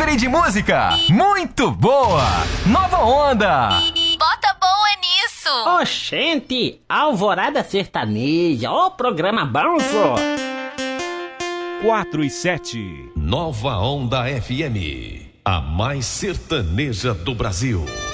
líder de música. Muito boa. Nova Onda. Bota boa nisso. Oxente, Alvorada Sertaneja, ó programa bom, só. 4 e 7. Nova Onda FM, a mais sertaneja do Brasil.